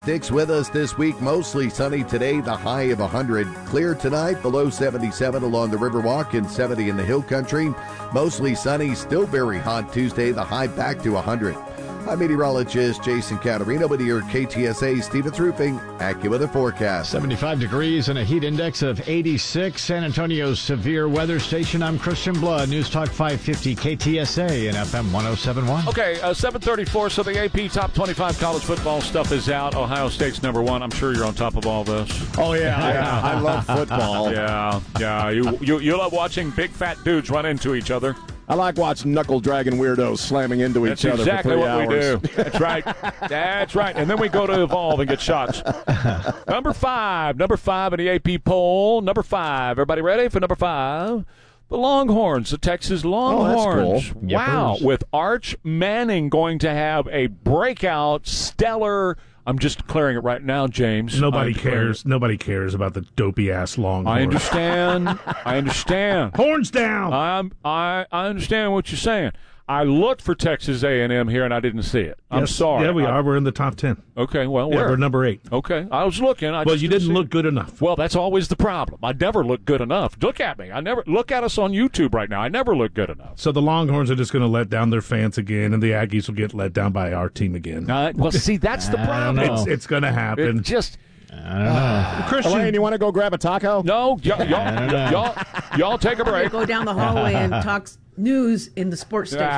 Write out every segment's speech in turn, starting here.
sticks with us this week. Mostly sunny today, the high of 100. Clear tonight, below 77 along the Riverwalk and 70 in the Hill Country. Mostly sunny, still very hot Tuesday, the high back to 100. I'm meteorologist Jason Caterino with your KTSA Stevens Roofing AccuWeather forecast. 75 degrees and a heat index of 86. San Antonio's severe weather station. I'm Christian Blood, News Talk 550 KTSA and FM 1071. Okay, 7:34. So the AP Top 25 college football stuff is out. Ohio State's number one. I'm sure you're on top of all this. Oh yeah, I love football. Yeah. You love watching big fat dudes run into each other. I like watching knuckle-dragging weirdos slamming into each other for 3 hours. That's exactly what we do. That's right. That's right. And then we go to Evolve and get shots. Number five in the AP poll. Number 5. Everybody ready for number 5? The Longhorns, the Texas Longhorns. Oh, that's cool. Wow. With Arch Manning going to have a breakout, stellar – I'm just declaring it right now, James. Nobody cares. Nobody cares about the dopey-ass Longhorns. I understand. Horns down! I understand what you're saying. I looked for Texas A&M here, and I didn't see it. I'm sorry. Yeah, we are. We're in the top 10. Okay, well, we're number 8. Okay, I was looking. Well, you didn't look good enough. Well, that's always the problem. I never look good enough. Look at me. Look at us on YouTube right now. I never look good enough. So the Longhorns are just going to let down their fans again, and the Aggies will get let down by our team again. Well, see, that's the problem. It's going to happen. I don't know. Christian, Elaine, you want to go grab a taco? No, y'all take a break. Go down the hallway and talk news in the sports station.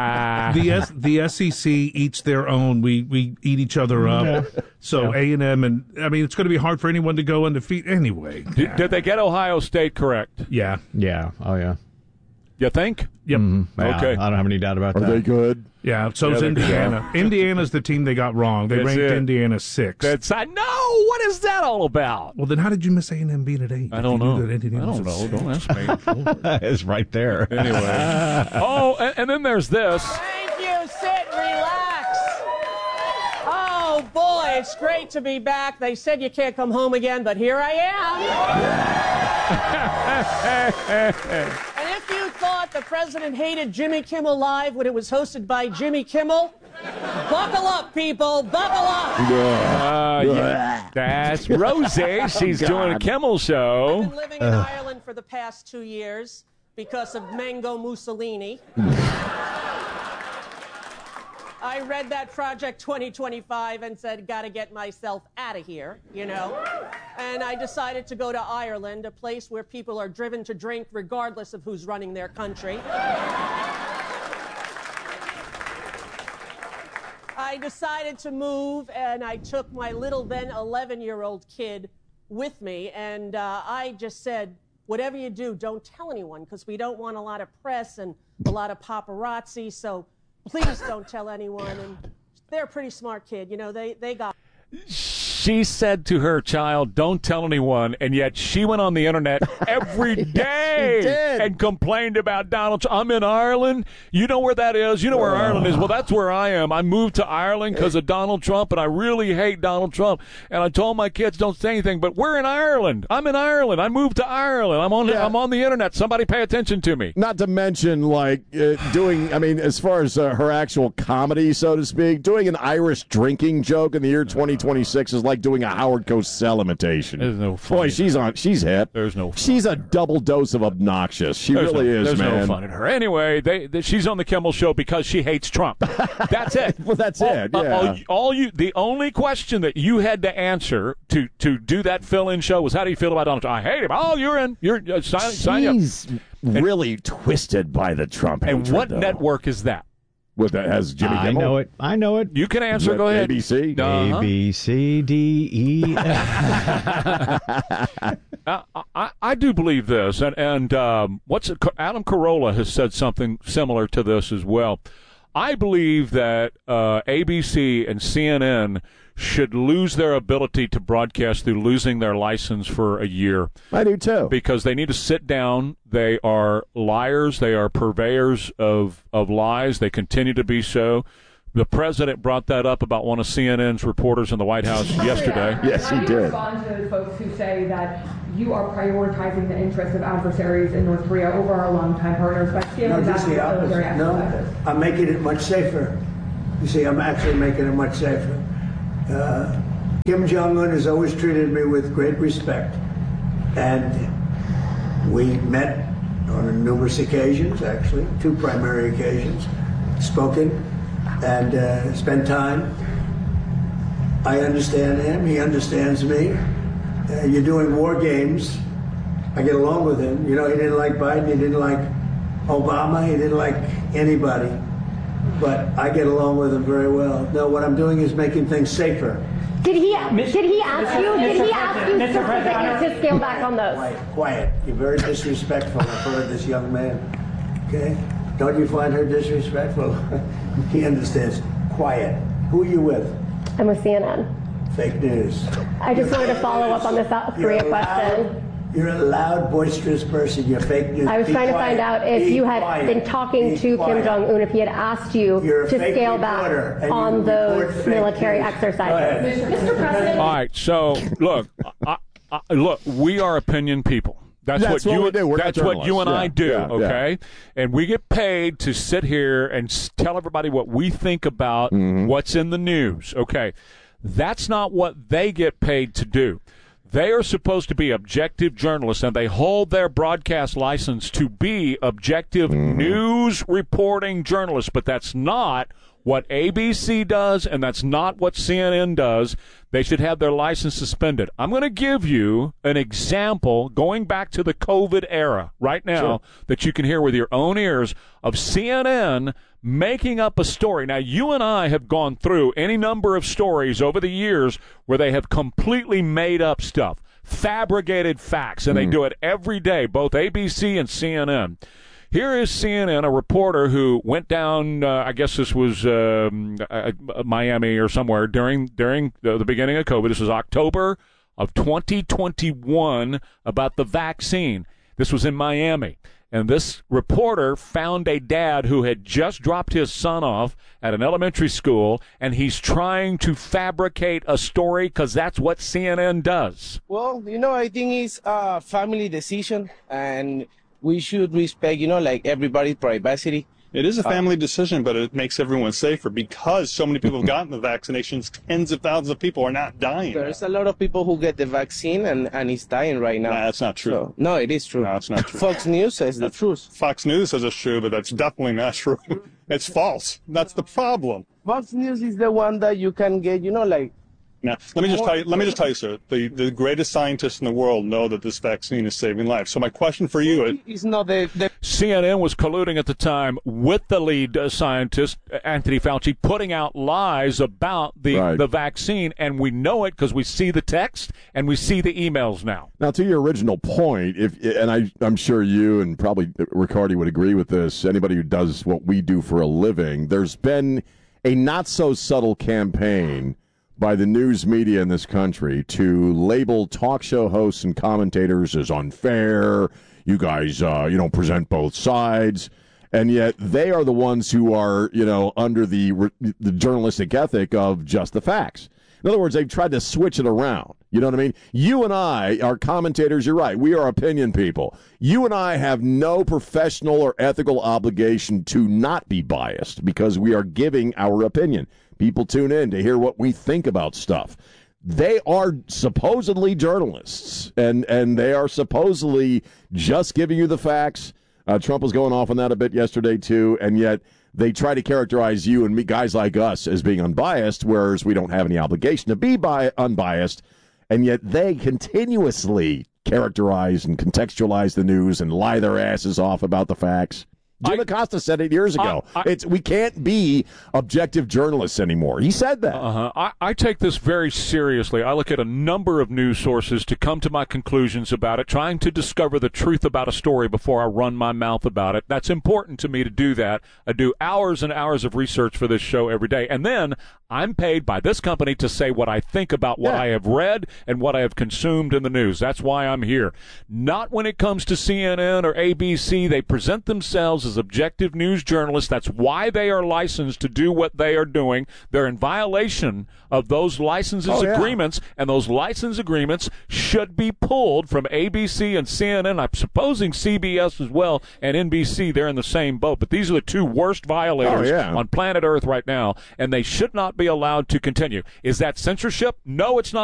The SEC eats their own. We eat each other up. Yeah. So A&M and it's going to be hard for anyone to go undefeated anyway. Did they get Ohio State correct? Yeah. Yeah. Oh yeah. You think? Yep. Mm-hmm. Okay. I don't have any doubt about that. Are they good? Yeah, so's Indiana. Indiana's the team they got wrong. They ranked Indiana 6. I know. What is that all about? Well, then how did you miss A&M being at 8? I don't know. Don't ask me. It's right there. Anyway. And then there's this. Thank you. Sit, relax. Oh, boy, it's great to be back. They said you can't come home again, but here I am. And if you thought the president hated Jimmy Kimmel Live when it was hosted by Jimmy Kimmel, buckle up, people. Buckle up. Yeah. That's Rosie. She's doing a Kimmel show. I've been living in Ireland for the past 2 years because of Mango Mussolini. I read that Project 2025 and said, gotta get myself out of here, And I decided to go to Ireland, a place where people are driven to drink regardless of who's running their country. I decided to move, and I took my little then 11-year-old kid with me, and I just said, whatever you do, don't tell anyone, because we don't want a lot of press and a lot of paparazzi, so please don't tell anyone. And they're a pretty smart kid. They got. She said to her child, don't tell anyone, and yet she went on the internet every day and complained about Donald Trump. I'm in Ireland. You know where that is? You know where Ireland is? Well, that's where I am. I moved to Ireland because of Donald Trump, and I really hate Donald Trump. And I told my kids, don't say anything, but we're in Ireland. I'm in Ireland. I moved to Ireland. I'm on the internet. Somebody pay attention to me. Not to mention, as far as her actual comedy, so to speak, doing an Irish drinking joke in the year 2026 is like doing a Howard Cosell imitation. There's no funny. Boy, she's hip. There's no fun. She's a double dose of obnoxious. She really is, there's man. There's no fun in her. Anyway, she's on the Kimmel Show because she hates Trump. That's it. Well, that's it. Yeah. The only question that you had to answer to do that fill-in show was, how do you feel about Donald Trump? I hate him. Oh, you're in. Sign up. She's really twisted by the Trump hatred, And what network is that? What that has Jimmy Kimmel? I know it. You can answer. Go ahead. ABC? A, B, C, D, E. I do believe this, and Adam Carolla has said something similar to this as well. I believe that ABC and CNN should lose their ability to broadcast through losing their license for a year. I do too. Because they need to sit down. They are liars. They are purveyors of lies. They continue to be so. The president brought that up about one of CNN's reporters in the White House yesterday. Yes, he did. Respond to folks who say that you are prioritizing the interests of adversaries in North Korea over our longtime partners by scaling back the military exercises. No, I'm making it much safer. You see, I'm actually making it much safer. Kim Jong-un has always treated me with great respect. And we met on numerous occasions, actually, 2 primary occasions, spoken and spent time. I understand him. He understands me. You're doing war games. I get along with him. You know, he didn't like Biden. He didn't like Obama. He didn't like anybody. But I get along with him very well. No, what I'm doing is making things safer. Did he ask you specifically to scale back on those? Quiet. You're very disrespectful. I've heard this young man. Okay? Don't you find her disrespectful? He understands. Quiet. Who are you with? I'm with CNN. Fake news. I just wanted to follow up on the South Korea question. You're a loud, boisterous person. You're fake news. I was trying to find out if you had been talking to Kim Jong-un, if he had asked you to scale back on those military exercises. Mr. President. All right, so look, look, we are opinion people. That's what you do. That's what you and I do, okay? And we get paid to sit here and tell everybody what we think about what's in the news, okay? That's not what they get paid to do. They are supposed to be objective journalists, and they hold their broadcast license to be objective news reporting journalists, but that's not what ABC does, and that's not what CNN does. They should have their license suspended. I'm going to give you an example going back to the COVID era right now that you can hear with your own ears of CNN making up a story. Now, you and I have gone through any number of stories over the years where they have completely made up stuff, fabricated facts, and they do it every day, both ABC and CNN. Here is CNN, a reporter who went down, I guess this was Miami or somewhere during the beginning of COVID. This was October of 2021 about the vaccine. This was in Miami. And this reporter found a dad who had just dropped his son off at an elementary school, and he's trying to fabricate a story because that's what CNN does. Well, I think it's a family decision, and we should respect, like everybody's privacy. It is a family decision, but it makes everyone safer because so many people have gotten the vaccinations. Tens of thousands of people are not dying. There's a lot of people who get the vaccine and it's dying right now. Nah, that's not true. So, no, it is true. No, it's not true. Fox News says the truth. Fox News says it's true, but that's definitely not true. It's false. That's the problem. Fox News is the one that you can get, Now, let me just tell you, sir. The greatest scientists in the world know that this vaccine is saving lives. So my question for you is not the CNN was colluding at the time with the lead scientist, Anthony Fauci, putting out lies about the vaccine, and we know it because we see the text and we see the emails now. Now, to your original point, I'm sure you and probably Riccardi would agree with this, anybody who does what we do for a living, there's been a not-so-subtle campaign by the news media in this country to label talk show hosts and commentators as unfair. You guys, present both sides. And yet they are the ones who are, under the journalistic ethic of just the facts. In other words, they've tried to switch it around. You know what I mean? You and I are commentators. You're right. We are opinion people. You and I have no professional or ethical obligation to not be biased because we are giving our opinion. People tune in to hear what we think about stuff. They are supposedly journalists, and they are supposedly just giving you the facts. Trump was going off on that a bit yesterday, too, and yet they try to characterize you and me, guys like us, as being unbiased, whereas we don't have any obligation to be unbiased, and yet they continuously characterize and contextualize the news and lie their asses off about the facts. Jim Acosta said it years ago. We can't be objective journalists anymore. He said that. I take this very seriously. I look at a number of news sources to come to my conclusions about it, trying to discover the truth about a story before I run my mouth about it. That's important to me to do that. I do hours and hours of research for this show every day. And then I'm paid by this company to say what I think about what I have read and what I have consumed in the news. That's why I'm here. Not when it comes to CNN or ABC. They present themselves as as objective news journalists. That's why they are licensed to do what they are doing. They're in violation of those licenses agreements, and those license agreements should be pulled from ABC and CNN. I'm supposing CBS as well and NBC. They're in the same boat. But these are the two worst violators on planet Earth right now, and they should not be allowed to continue. Is that censorship? No, it's not.